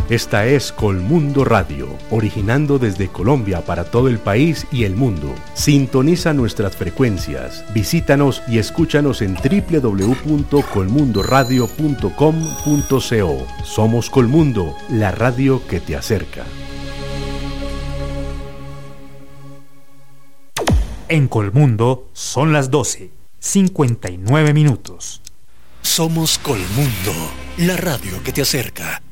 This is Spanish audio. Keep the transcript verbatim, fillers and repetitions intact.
Esta es Colmundo Radio, originando desde Colombia para todo el país y el mundo. Sintoniza nuestras frecuencias, visítanos y escúchanos en doble u doble u doble u punto colmundo radio punto com punto co. Somos Colmundo, la radio que te acerca. En Colmundo son las doce, cincuenta y nueve minutos. Somos Colmundo, la radio que te acerca.